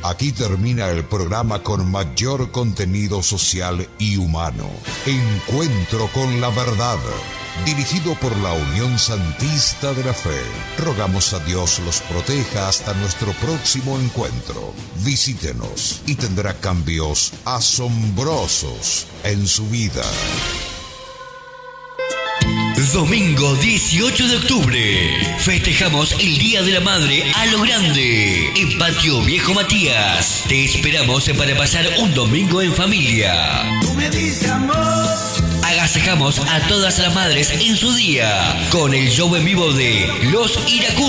Aquí termina el programa con mayor contenido social y humano. Encuentro con la verdad. Dirigido por la Unión Santista de la Fe. Rogamos a Dios los proteja hasta nuestro próximo encuentro. Visítenos y tendrá cambios asombrosos en su vida. Domingo 18 de octubre. Festejamos el Día de la Madre a lo grande. En Patio Viejo Matías. Te esperamos para pasar un domingo en familia. Tú me dices amor. Agasajamos a todas las madres en su día con el show en vivo de Los Iracundos.